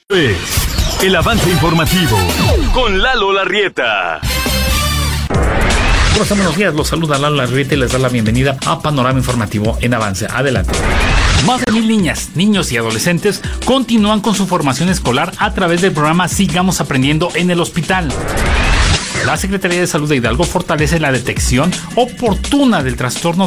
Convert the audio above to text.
El avance informativo con Lalo Larrieta. Buenos días, los saluda Lalo Larrieta y les da la bienvenida a Panorama Informativo en Avance. Adelante. Más de 1,000 niñas, niños y adolescentes continúan con su formación escolar a través del programa Sigamos Aprendiendo en el Hospital. La Secretaría de Salud de Hidalgo fortalece la detección oportuna del trastorno